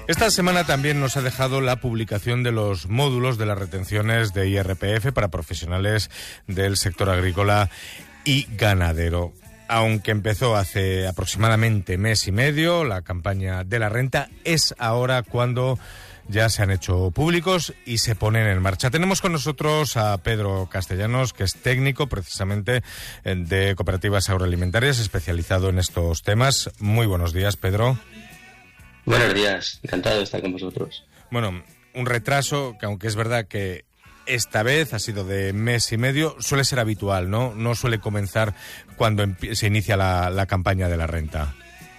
Esta semana también nos ha dejado la publicación de los módulos de las retenciones de IRPF para profesionales del sector agrícola y ganadero. Aunque empezó hace aproximadamente mes y medio, la campaña de la renta es ahora cuando ya se han hecho públicos y se ponen en marcha. Tenemos con nosotros a Pedro Castellanos, que es técnico precisamente de cooperativas agroalimentarias, especializado en estos temas. Muy buenos días, Pedro. Buenos días, encantado de estar con vosotros. Bueno, un retraso que, aunque es verdad que esta vez ha sido de mes y medio, suele ser habitual, ¿no? No suele comenzar cuando se inicia la campaña de la renta.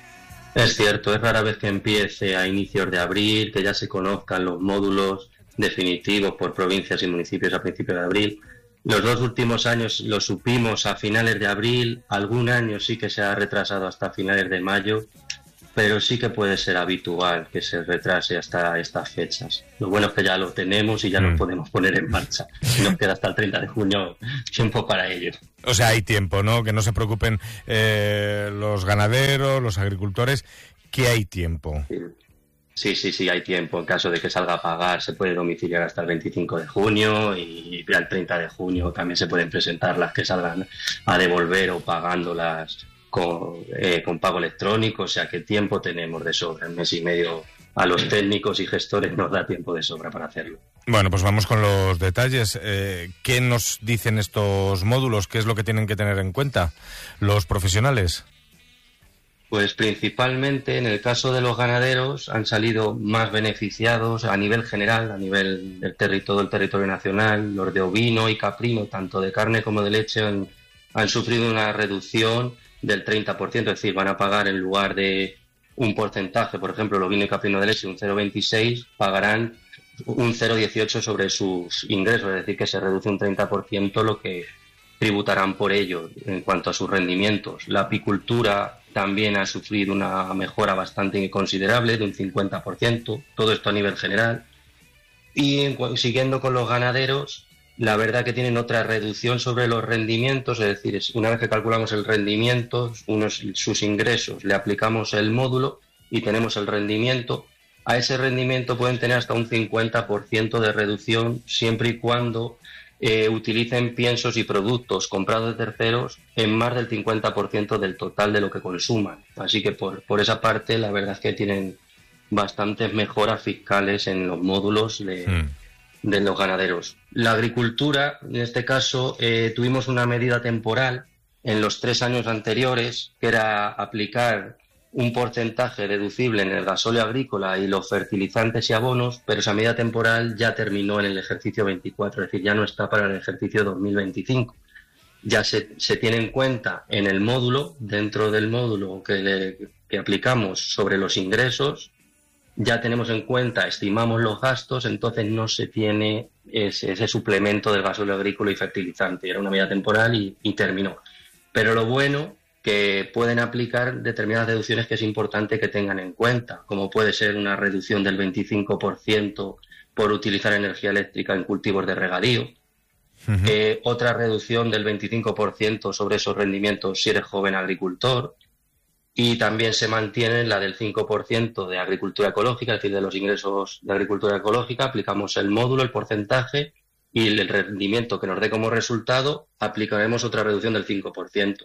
Es cierto, es rara vez que empiece a inicios de abril, que ya se conozcan los módulos definitivos por provincias y municipios a principios de abril. Los dos últimos años lo supimos a finales de abril, algún año sí que se ha retrasado hasta finales de mayo, pero sí que puede ser habitual que se retrase hasta estas fechas. Lo bueno es que ya lo tenemos y ya nos podemos poner en marcha. Nos queda hasta el 30 de junio tiempo para ello. O sea, hay tiempo, ¿no? Que no se preocupen los ganaderos, los agricultores, que hay tiempo. Sí, hay tiempo. En caso de que salga a pagar, se puede domiciliar hasta el 25 de junio y al 30 de junio también se pueden presentar las que salgan a devolver o pagándolas con pago electrónico, o sea que tiempo tenemos de sobra. En mes y medio a los técnicos y gestores nos da tiempo de sobra para hacerlo. Bueno, pues vamos con los detalles. ¿Qué nos dicen estos módulos? ¿Qué es lo que tienen que tener en cuenta los profesionales? Pues principalmente en el caso de los ganaderos han salido más beneficiados a nivel general, a nivel del todo el territorio nacional. Los de ovino y caprino, tanto de carne como de leche, han sufrido una reducción del 30%, es decir, van a pagar en lugar de un porcentaje, por ejemplo, el ovino y caprino de leche, un 0,26, pagarán un 0,18 sobre sus ingresos, es decir, que se reduce un 30% lo que tributarán por ello en cuanto a sus rendimientos. La apicultura también ha sufrido una mejora bastante considerable de un 50%, todo esto a nivel general. Y siguiendo con los ganaderos, la verdad que tienen otra reducción sobre los rendimientos, es decir, una vez que calculamos el rendimiento, sus ingresos, le aplicamos el módulo y tenemos el rendimiento. A ese rendimiento pueden tener hasta un 50% de reducción siempre y cuando utilicen piensos y productos comprados de terceros en más del 50% del total de lo que consuman. Así que por esa parte la verdad es que tienen bastantes mejoras fiscales en los módulos de los ganaderos. La agricultura, en este caso, tuvimos una medida temporal en los 3 años anteriores, que era aplicar un porcentaje deducible en el gasóleo agrícola y los fertilizantes y abonos, pero esa medida temporal ya terminó en el ejercicio 24, es decir, ya no está para el ejercicio 2025. Ya se tiene en cuenta en el módulo, dentro del módulo que aplicamos sobre los ingresos, ya tenemos en cuenta, estimamos los gastos, entonces no se tiene ese suplemento del gasóleo agrícola y fertilizante. Era una medida temporal y terminó. Pero lo bueno, que pueden aplicar determinadas deducciones que es importante que tengan en cuenta, como puede ser una reducción del 25% por utilizar energía eléctrica en cultivos de regadío, otra reducción del 25% sobre esos rendimientos si eres joven agricultor. Y también se mantiene la del 5% de agricultura ecológica, es decir, de los ingresos de agricultura ecológica, aplicamos el módulo, el porcentaje, y el rendimiento que nos dé como resultado, aplicaremos otra reducción del 5%.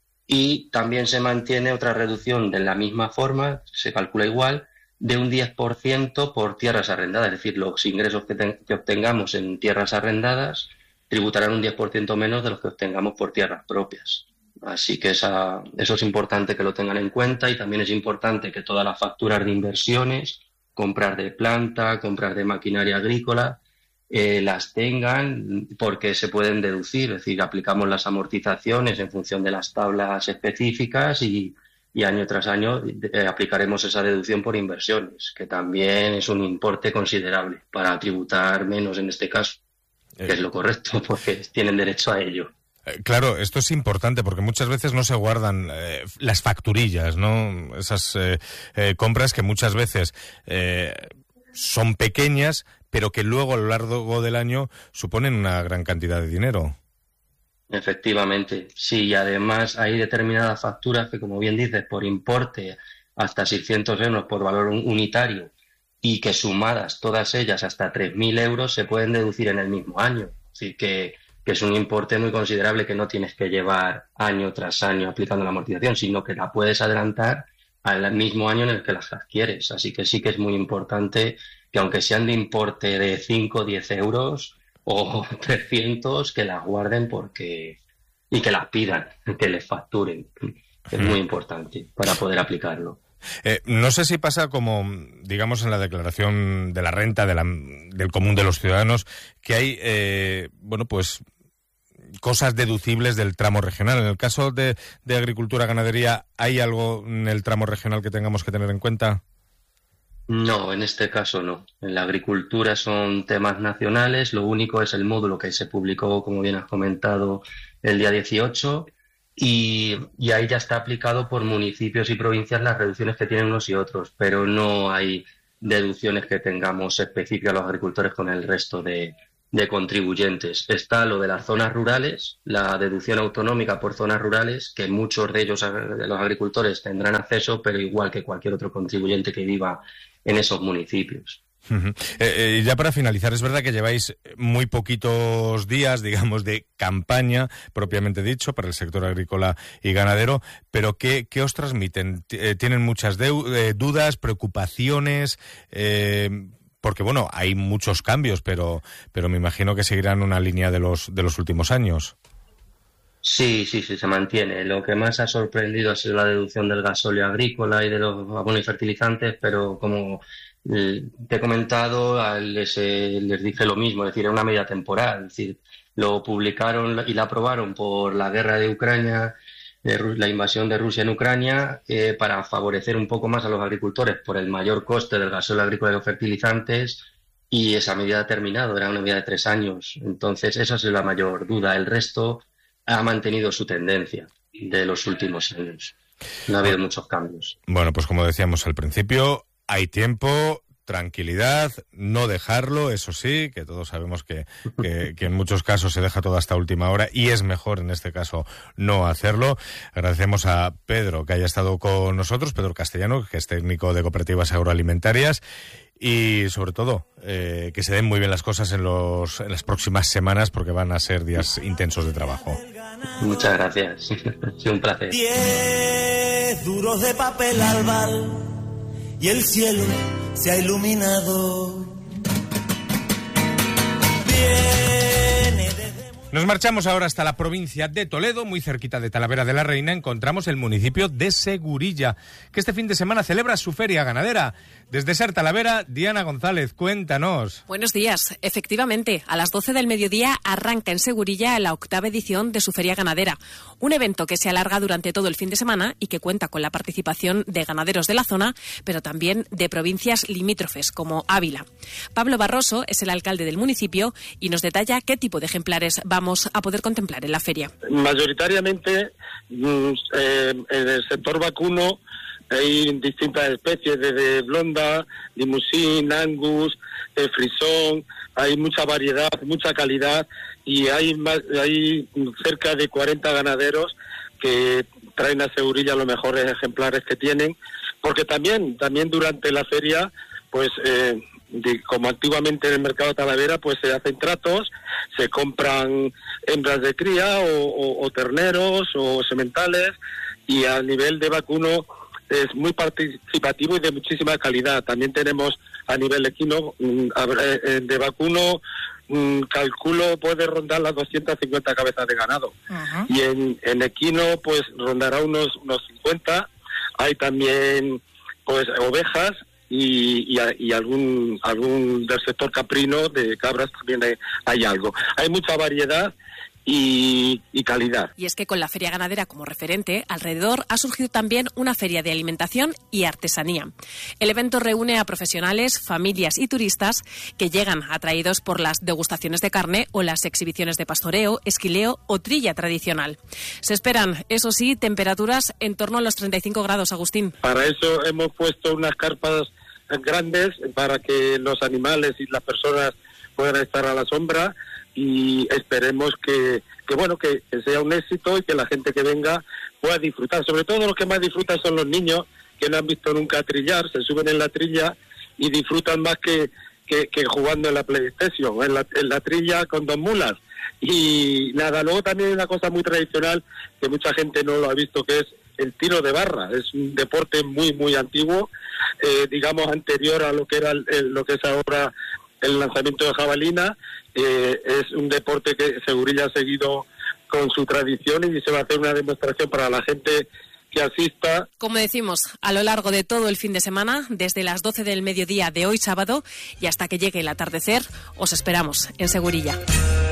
Y también se mantiene otra reducción de la misma forma, se calcula igual, de un 10% por tierras arrendadas, es decir, los ingresos que obtengamos en tierras arrendadas tributarán un 10% menos de los que obtengamos por tierras propias. Así que eso es importante que lo tengan en cuenta, y también es importante que todas las facturas de inversiones, compras de planta, compras de maquinaria agrícola, las tengan, porque se pueden deducir, es decir, aplicamos las amortizaciones en función de las tablas específicas y año tras año aplicaremos esa deducción por inversiones, que también es un importe considerable para tributar menos en este caso, que es lo correcto, porque tienen derecho a ello. Claro, esto es importante porque muchas veces no se guardan las facturillas, ¿no? Esas compras que muchas veces son pequeñas, pero que luego a lo largo del año suponen una gran cantidad de dinero. Efectivamente, sí, y además hay determinadas facturas que, como bien dices, por importe hasta 600 euros por valor unitario, y que sumadas todas ellas hasta 3.000 euros se pueden deducir en el mismo año. Así que es un importe muy considerable que no tienes que llevar año tras año aplicando la amortización, sino que la puedes adelantar al mismo año en el que las adquieres. Así que sí que es muy importante que, aunque sean de importe de 5 o 10 euros o 300, que las guarden y que las pidan, que les facturen. Es muy importante para poder aplicarlo. No sé si pasa como, digamos, en la declaración de la renta del común de los ciudadanos, que hay, pues cosas deducibles del tramo regional. En el caso de agricultura, ganadería, ¿hay algo en el tramo regional que tengamos que tener en cuenta? No, en este caso no. En la agricultura son temas nacionales. Lo único es el módulo que se publicó, como bien has comentado, el día 18. Y ahí ya está aplicado por municipios y provincias las reducciones que tienen unos y otros, pero no hay deducciones que tengamos específicas los agricultores con el resto de contribuyentes. Está lo de las zonas rurales, la deducción autonómica por zonas rurales, que muchos de ellos, de los agricultores, tendrán acceso, pero igual que cualquier otro contribuyente que viva en esos municipios. Ya para finalizar, es verdad que lleváis muy poquitos días, digamos, de campaña, propiamente dicho, para el sector agrícola y ganadero, pero ¿qué os transmiten? ¿Tienen muchas dudas, preocupaciones? Porque, bueno, hay muchos cambios, pero me imagino que seguirán una línea de los últimos años. Sí, se mantiene. Lo que más ha sorprendido ha sido la deducción del gasóleo agrícola y de los abonos y fertilizantes, pero como te he comentado, les dije lo mismo, es decir, es una medida temporal. Es decir, lo publicaron y la aprobaron por la guerra de Ucrania, la invasión de Rusia en Ucrania, para favorecer un poco más a los agricultores por el mayor coste del gasóleo agrícola y los fertilizantes, y esa medida ha terminado, era una medida de 3 años. Entonces, esa es la mayor duda. El resto ha mantenido su tendencia de los últimos años. No ha habido muchos cambios. Bueno, pues como decíamos al principio, hay tiempo, tranquilidad, no dejarlo, eso sí, que todos sabemos que en muchos casos se deja todo hasta última hora y es mejor en este caso no hacerlo. Agradecemos a Pedro que haya estado con nosotros, Pedro Castellano, que es técnico de cooperativas agroalimentarias, y sobre todo que se den muy bien las cosas en las próximas semanas, porque van a ser días intensos de trabajo. Muchas gracias, ha sido un placer. 10 duros de papel albal y el cielo se ha iluminado. Nos marchamos ahora hasta la provincia de Toledo, muy cerquita de Talavera de la Reina. Encontramos el municipio de Segurilla, que este fin de semana celebra su feria ganadera. Desde Ser Talavera, Diana González, cuéntanos. Buenos días. Efectivamente, a las 12 del mediodía arranca en Segurilla la 8ª edición de su feria ganadera. Un evento que se alarga durante todo el fin de semana y que cuenta con la participación de ganaderos de la zona, pero también de provincias limítrofes como Ávila. Pablo Barroso es el alcalde del municipio y nos detalla qué tipo de ejemplares vamos a poder contemplar en la feria. Mayoritariamente en el sector vacuno hay distintas especies, desde blonda, limusín, angus, frisón. Hay mucha variedad, mucha calidad, y hay cerca de 40 ganaderos que traen a Segurilla los mejores ejemplares que tienen, porque también durante la feria, pues como antiguamente en el mercado de Talavera, pues se hacen tratos, se compran hembras de cría o terneros o sementales, y a nivel de vacuno es muy participativo y de muchísima calidad. También tenemos a nivel equino, de vacuno, calculo puede rondar las 250 cabezas de ganado. Uh-huh. Y en equino pues rondará unos 50. Hay también pues ovejas y algún del sector caprino, de cabras también hay algo. Hay mucha variedad y calidad. Y es que con la feria ganadera como referente, alrededor ha surgido también una feria de alimentación y artesanía. El evento reúne a profesionales, familias y turistas que llegan atraídos por las degustaciones de carne o las exhibiciones de pastoreo, esquileo o trilla tradicional. Se esperan, eso sí, temperaturas en torno a los 35 grados, Agustín. Para eso hemos puesto unas carpas grandes para que los animales y las personas puedan estar a la sombra, y esperemos que sea un éxito y que la gente que venga pueda disfrutar. Sobre todo los que más disfrutan son los niños, que no han visto nunca trillar, se suben en la trilla y disfrutan más que jugando en la PlayStation, en la trilla con 2 mulas. Y nada, luego también hay una cosa muy tradicional que mucha gente no lo ha visto, que es el tiro de barra. Es un deporte muy, muy antiguo, digamos anterior a lo que era lo que es ahora el lanzamiento de jabalina. Es un deporte que Segurilla ha seguido con su tradición y se va a hacer una demostración para la gente que asista. Como decimos, a lo largo de todo el fin de semana, desde las 12 del mediodía de hoy sábado y hasta que llegue el atardecer, os esperamos en Segurilla.